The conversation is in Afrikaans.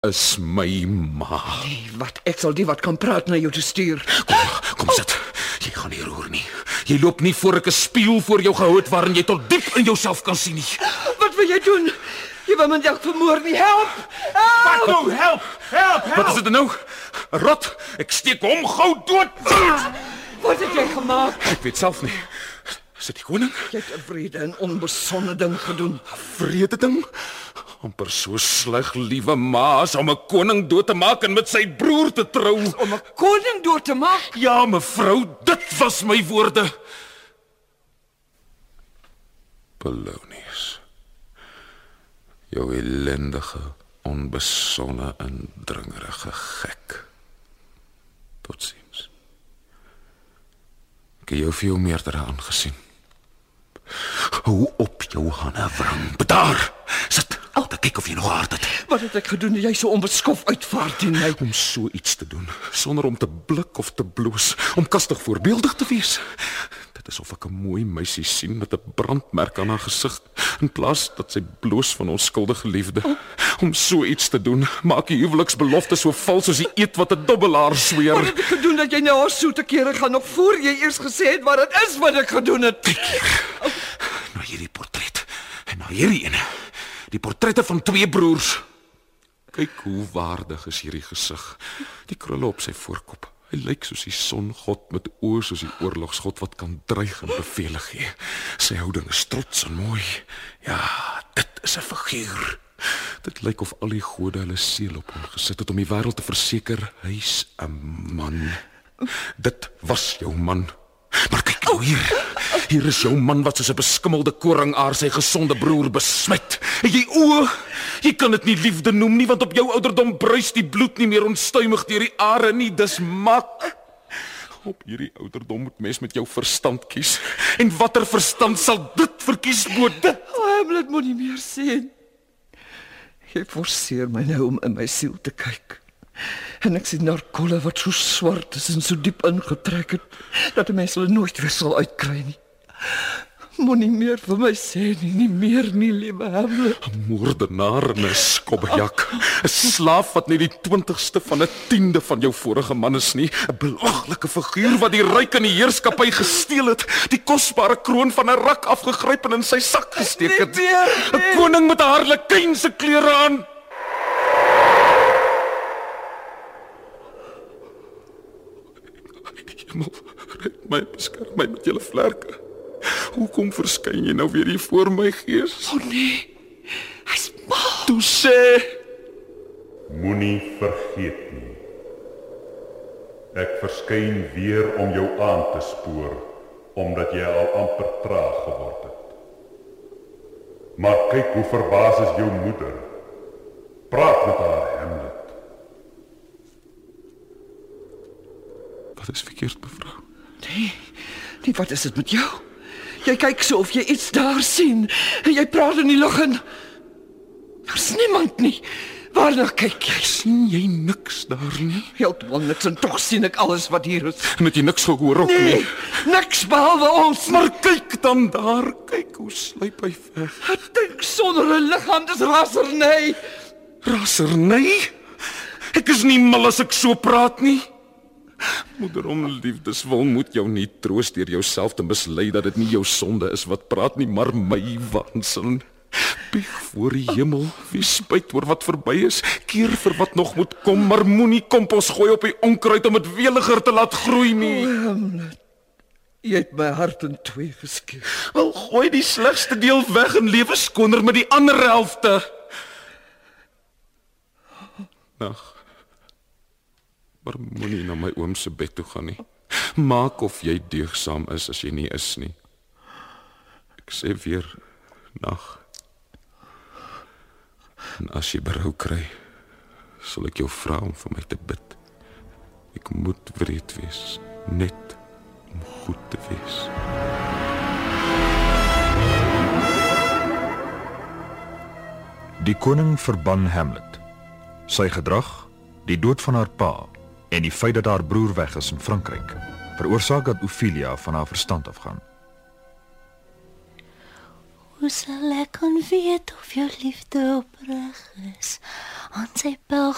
is my ma. Nee, wat, ek sal die wat kan praat na jou te stuur. Kom sit. Jy gaan nie roer nie. Jy loop nie voor ek 'n spieël voor jou gehou het waarin jy tot diep in jouself kan sien nie. Wat wil jy doen? Jy wil my dalk vermoor nie. Help! Wat nou? Help! Wat is dit nou? 'n Rot. Ek steek hom gou dood. Wat het jy gemaak? Ek weet self nie. Is dit die koning? Jy het 'n wrede en onbesonde ding gedoen. Vrede ding? Amper so sleg, liewe ma, as om 'n koning dood te maak en met sy broer te trou. Om 'n koning dood te maak? Ja, mevrou, dit was my woorde. Polonius. Jou ellendige, onbesonne en dringerige gek. Totsiens. Ek het jou veel meerdere aangesien. Hou op jou hande wrang. Bedaar! Sit! Kyk of jy nog hart het. Wat het ek gedoen dat jy so onbeskof uitvaar teen my? Om so iets te doen, sonder om te blik of te bloos, om kastig voorbeeldig te wees. Dit is of ek 'n mooi meisie sien met 'n brandmerk aan haar gesig, in plaas dat sy bloos van onskuldige liefde. Om so iets te doen, maak die huweliksbelofte so vals soos die eed wat 'n dobbelaar sweer. Wat het ek gedoen dat jy nou haar soete kere gaan, nog voor jy eers gesê het wat dit is wat ek gedoen het? Nou hierdie portret, en nou hierdie ene. Die portrette van 2 broers. Kyk hoe waardig is hierdie gesig. Die krulle op sy voorkop. Hy lyk soos die songod met oë soos die oorlogsgod wat kan dreig en bevele gee. Sy houding is trots en mooi. Ja, dit is 'n figuur. Dit lyk of al die gode hulle seël op hom gesit het om die wêreld te verseker hy's 'n man. Dit was jou man. Maar kyk nou hier. Hier is jou man wat soos 'n beskimmelde koringaar sy gesonde broer besmet. En jy oë, jy kan dit nie liefde noem nie, want op jou ouderdom bruis die bloed nie meer onstuimig deur die are nie, dis mak. Op hierdie ouderdom moet mens met jou verstand kies. En watter verstand sal dit verkies bo dit? Hamlet moet nie meer sien. Jy forceer my nou om in my siel te kyk. En ek sien daar kolle wat so swart is en so diep ingetrek het, dat 'n mens hulle nooit weer sal uitkry nie. Moenie meer vir my sê nie meer nie, liewe Hamlet. 'n Moordenaar en 'n skobbejak. 'n Slaaf wat nie die 20ste van 'n 10de van jou vorige man is nie. 'n Belaglike figuur wat die ryk en die heerskappy gesteel het, die kosbare kroon van 'n rak afgegryp en in sy sak gesteek het. 'n Koning met 'n harlekyn se klere aan. Hemel, red my, beskerm my met julle vlerke. Hoekom verskyn jy nou weer hier voor my, Gees? O nee, hy's mal. Toe sê, moenie vergeet nie. Ek verskyn weer om jou aan te spoor, omdat jy al amper traag geword het. Maar kyk hoe verbaas is jou moeder. Praat met haar, Hamlet. wat is verkeerd, mevrou? Nee, wat is dit met jou? Jy kyk so of jy iets daar sien. En jy praat in die lug en daar's niemand nie. Waarna kyk jy? Sien jy niks daar nie? Heeltemal niks en tog sien ek alles wat hier is. En het jy niks gehoor ook nie? Nee, niks behalwe ons. Maar kyk dan daar, kyk hoe sluip hy weg. Ek dink sonder 'n liggaam, dis rasernay. Rasernay? Ek is nie mal as ek so praat nie. Moeder, om liefdeswil moet jou nie troos deur jouself te mislei dat dit nie jou sonde is wat praat nie, maar my waansin. Bieg voor die hemel, wie spyt oor wat verby is, keer vir wat nog moet kom, maar moenie kompos gooi op die onkruid om dit weliger te laat groei nie. Hamlet, jy het my hart in 2 geskeur. Wel, gooi die slegste deel weg en lewe skoner met die ander helfte. Nag. Maar moenie na my oom se bed toe gaan nie. Maak of jy deugsaam is as jy nie is nie. Ek sê weer, nag. En as jy berou kry, sal ek jou vra om vir my te bid. Ek moet wreed wees, net om goed te wees. Die koning verban Hamlet. Sy gedrag, die dood van haar pa en die feit dat haar broer weg is in Frankryk, veroorsaak dat Ophelia van haar verstand afgaan. Hoe sal ek kan weet of jou liefde opreg is aan sy pelgrim